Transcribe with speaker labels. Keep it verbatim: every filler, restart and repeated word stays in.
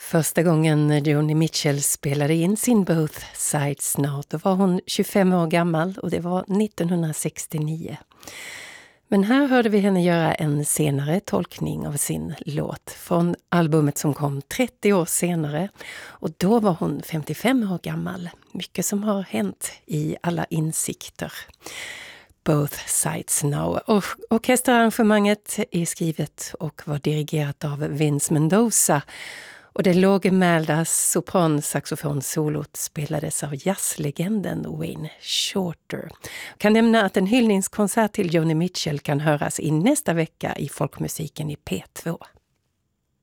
Speaker 1: Första gången Joni Mitchell spelade in sin Both Sides Now, då var hon tjugofem år gammal och det var nittonhundrasextionio. Men här hörde vi henne göra en senare tolkning av sin låt från albumet som kom trettio år senare, och då var hon femtiofem år gammal. Mycket som har hänt i alla insikter. Both Sides Now. Och orkesterarrangemanget är skrivet och var dirigerat av Vince Mendoza. Och det lågmälda sopran-saxofonsolot spelades av jazzlegenden Wayne Shorter. Jag kan nämna att en hyllningskonsert till Joni Mitchell kan höras i nästa vecka i Folkmusiken i P två.